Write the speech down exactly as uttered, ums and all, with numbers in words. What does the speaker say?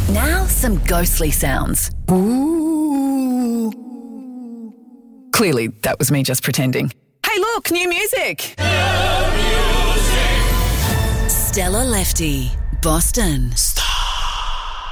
Now some ghostly sounds. Ooh. Clearly, that was me just pretending. Hey, look, new music. New music. Stella Lefty, Boston.